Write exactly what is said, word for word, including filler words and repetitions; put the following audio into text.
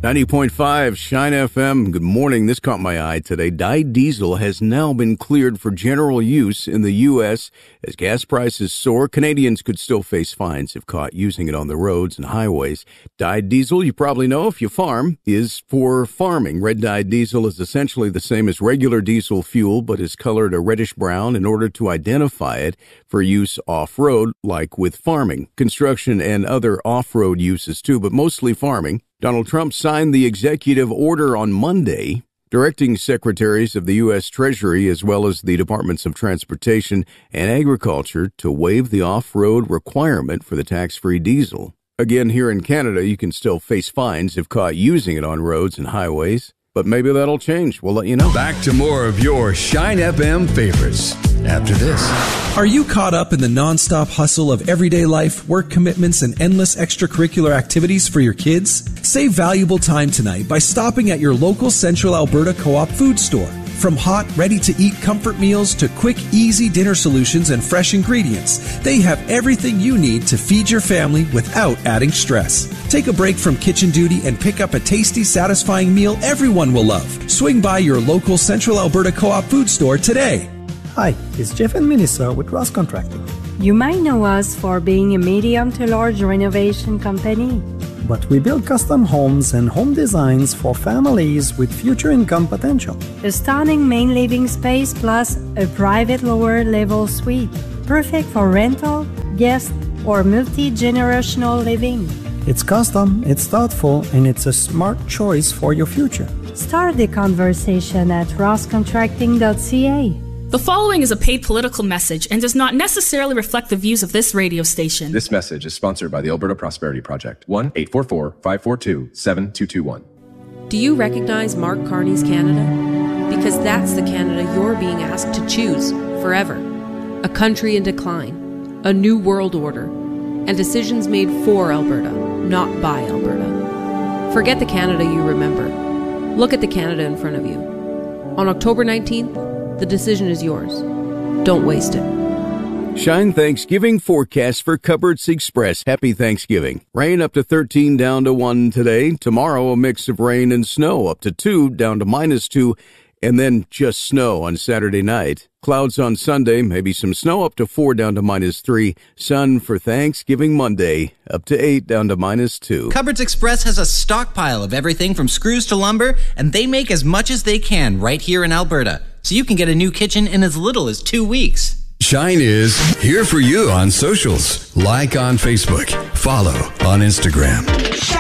ninety point five Shine F M. Good morning. This caught my eye today. Dyed diesel has now been cleared for general use in the U S As gas prices soar, Canadians could still face fines if caught using it on the roads and highways. Dyed diesel, you probably know if you farm, is for farming. Red dyed diesel is essentially the same as regular diesel fuel, but is colored a reddish brown in order to identify it for use off-road, like with farming, construction, and other off-road uses too, but mostly farming. Donald Trump signed the executive order on Monday, directing secretaries of the U S Treasury as well as the Departments of Transportation and Agriculture to waive the off-road requirement for the tax-free diesel. Again, here in Canada, you can still face fines if caught using it on roads and highways, but maybe that'll change. We'll let you know. Back to more of your Shine F M favorites after this. Are you caught up in the nonstop hustle of everyday life, work commitments, and endless extracurricular activities for your kids? Save valuable time tonight by stopping at your local Central Alberta Co-op food store. From hot, ready-to-eat comfort meals to quick, easy dinner solutions and fresh ingredients, they have everything you need to feed your family without adding stress. Take a break from kitchen duty and pick up a tasty, satisfying meal everyone will love. Swing by your local Central Alberta Co-op food store today. Hi, it's Jeff and Melissa with Ross Contracting. You might know us for being a medium to large renovation company. But we build custom homes and home designs for families with future income potential. A stunning main living space plus a private lower level suite. Perfect for rental, guest, or multi-generational living. It's custom, it's thoughtful, and it's a smart choice for your future. Start the conversation at ross contracting dot c a. The following is a paid political message and does not necessarily reflect the views of this radio station. This message is sponsored by the Alberta Prosperity Project. one eight four four, five four two, seven two two one. Do you recognize Mark Carney's Canada? Because that's the Canada you're being asked to choose forever. A country in decline, a new world order, and decisions made for Alberta, not by Alberta. Forget the Canada you remember. Look at the Canada in front of you. On October nineteenth, the decision is yours. Don't waste it. Shine Thanksgiving forecast for Cupboards Express. Happy Thanksgiving. Rain up to thirteen, down to one today. Tomorrow, a mix of rain and snow up to two, down to minus two, and then just snow on Saturday night. Clouds on Sunday, maybe some snow up to four, down to minus three. Sun for Thanksgiving Monday, up to eight, down to minus two. Cupboards Express has a stockpile of everything from screws to lumber, and they make as much as they can right here in Alberta. So you can get a new kitchen in as little as two weeks. Shine is here for you on socials. Like on Facebook. Follow on Instagram.